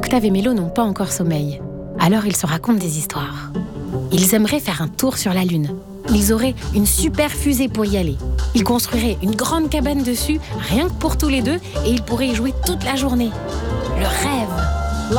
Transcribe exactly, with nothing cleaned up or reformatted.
Octave et Mélo n'ont pas encore sommeil. Alors ils se racontent des histoires. Ils aimeraient faire un tour sur la Lune. Ils auraient une super fusée pour y aller. Ils construiraient une grande cabane dessus, rien que pour tous les deux, et ils pourraient y jouer toute la journée. Le rêve!